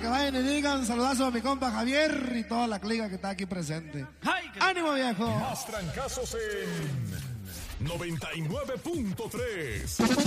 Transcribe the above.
que vayan y digan saludazo a mi compa Javier y toda la clica que está aquí presente. ¡Ánimo, viejo! Más trancazos en 99.3.